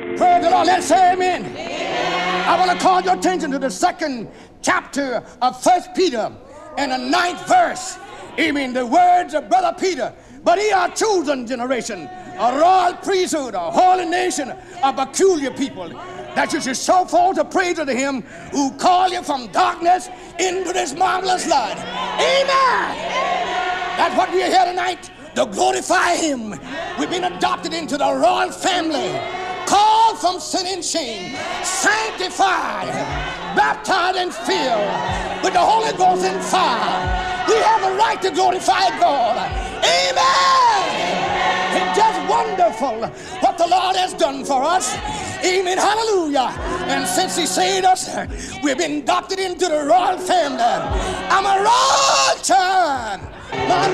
Praise the Lord. Let's say amen. Amen. I want to call your attention to the second chapter of 1 Peter and the 9th verse. Amen. The words of Brother Peter. But ye are a chosen generation, a royal priesthood, a holy nation, a peculiar people, that you should show forth the praise of him who called you from darkness into this marvelous light. Amen. That's what we are here tonight, to glorify him. We've been adopted into the royal family, called from sin and shame, sanctified, baptized and filled with the Holy Ghost and fire. We have a right to glorify God. Amen. It's just wonderful what the Lord has done for us. Amen. Hallelujah. And since he saved us, we've been adopted into the royal family. I'm a royal child.